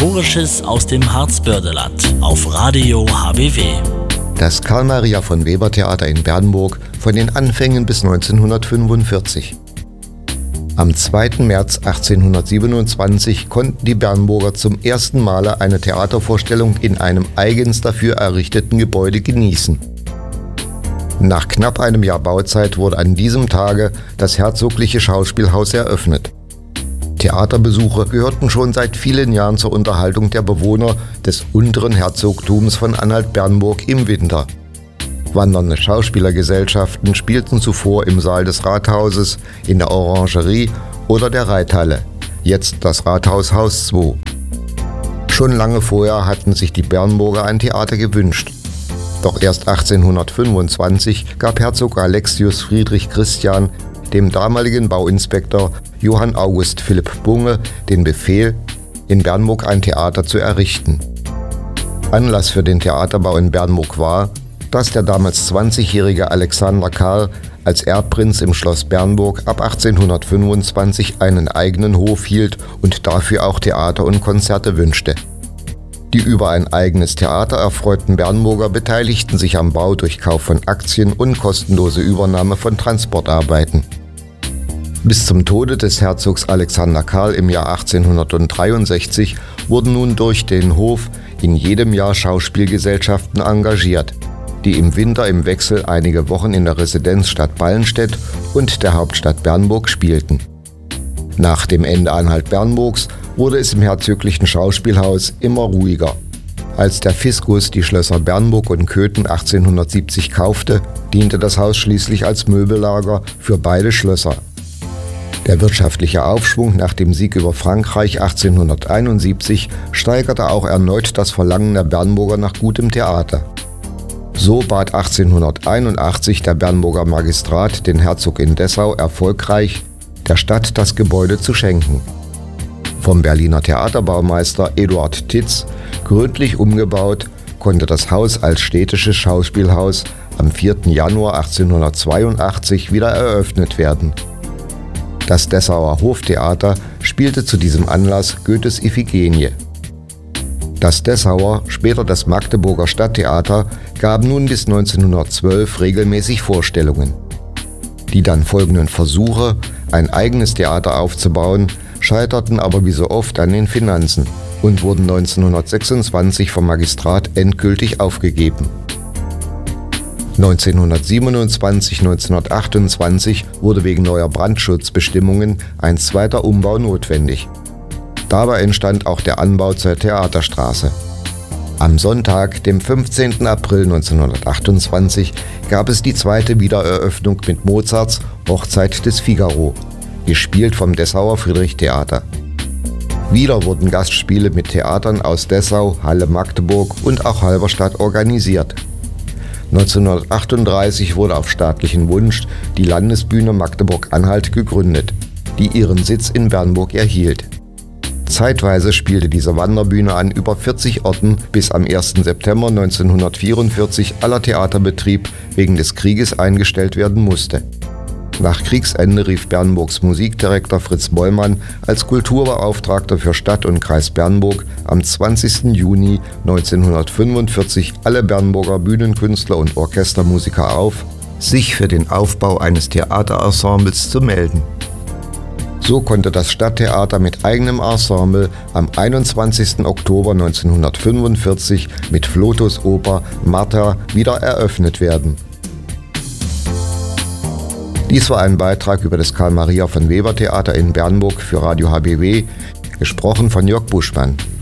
Historisches aus dem Harzbördeland auf Radio HBW. Das Karl-Maria von Weber Theater in Bernburg von den Anfängen bis 1945. Am 2. März 1827 konnten die Bernburger zum ersten Male eine Theatervorstellung in einem eigens dafür errichteten Gebäude genießen. Nach knapp einem Jahr Bauzeit wurde an diesem Tage das Herzogliche Schauspielhaus eröffnet. Theaterbesuche gehörten schon seit vielen Jahren zur Unterhaltung der Bewohner des unteren Herzogtums von Anhalt-Bernburg im Winter. Wandernde Schauspielergesellschaften spielten zuvor im Saal des Rathauses, in der Orangerie oder der Reithalle, jetzt das Rathaus Haus 2. Schon lange vorher hatten sich die Bernburger ein Theater gewünscht. Doch erst 1825 gab Herzog Alexius Friedrich Christian dem damaligen Bauinspektor Johann August Philipp Bunge den Befehl, in Bernburg ein Theater zu errichten. Anlass für den Theaterbau in Bernburg war, dass der damals 20-jährige Alexander Karl als Erbprinz im Schloss Bernburg ab 1825 einen eigenen Hof hielt und dafür auch Theater und Konzerte wünschte. Die über ein eigenes Theater erfreuten Bernburger beteiligten sich am Bau durch Kauf von Aktien und kostenlose Übernahme von Transportarbeiten. Bis zum Tode des Herzogs Alexander Karl im Jahr 1863 wurden nun durch den Hof in jedem Jahr Schauspielgesellschaften engagiert, die im Winter im Wechsel einige Wochen in der Residenzstadt Ballenstedt und der Hauptstadt Bernburg spielten. Nach dem Ende Anhalt-Bernburgs wurde es im herzoglichen Schauspielhaus immer ruhiger. Als der Fiskus die Schlösser Bernburg und Köthen 1870 kaufte, diente das Haus schließlich als Möbellager für beide Schlösser. Der wirtschaftliche Aufschwung nach dem Sieg über Frankreich 1871 steigerte auch erneut das Verlangen der Bernburger nach gutem Theater. So bat 1881 der Bernburger Magistrat den Herzog in Dessau erfolgreich, der Stadt das Gebäude zu schenken. Vom Berliner Theaterbaumeister Eduard Titz gründlich umgebaut, konnte das Haus als städtisches Schauspielhaus am 4. Januar 1882 wieder eröffnet werden. Das Dessauer Hoftheater spielte zu diesem Anlass Goethes Iphigenie. Das Dessauer, später das Magdeburger Stadttheater, gab nun bis 1912 regelmäßig Vorstellungen. Die dann folgenden Versuche, ein eigenes Theater aufzubauen, scheiterten aber wie so oft an den Finanzen und wurden 1926 vom Magistrat endgültig aufgegeben. 1927/1928 wurde wegen neuer Brandschutzbestimmungen ein zweiter Umbau notwendig. Dabei entstand auch der Anbau zur Theaterstraße. Am Sonntag, dem 15. April 1928, gab es die zweite Wiedereröffnung mit Mozarts Hochzeit des Figaro, gespielt vom Dessauer Friedrichtheater. Wieder wurden Gastspiele mit Theatern aus Dessau, Halle Magdeburg und auch Halberstadt organisiert. 1938 wurde auf staatlichen Wunsch die Landesbühne Magdeburg-Anhalt gegründet, die ihren Sitz in Bernburg erhielt. Zeitweise spielte diese Wanderbühne an über 40 Orten, bis am 1. September 1944 aller Theaterbetrieb wegen des Krieges eingestellt werden musste. Nach Kriegsende rief Bernburgs Musikdirektor Fritz Bollmann als Kulturbeauftragter für Stadt und Kreis Bernburg am 20. Juni 1945 alle Bernburger Bühnenkünstler und Orchestermusiker auf, sich für den Aufbau eines Theaterensembles zu melden. So konnte das Stadttheater mit eigenem Ensemble am 21. Oktober 1945 mit Flotos Oper Martha wieder eröffnet werden. Dies war ein Beitrag über das Karl-Maria von Weber Theater in Bernburg für Radio HBW, gesprochen von Jörg Buschmann.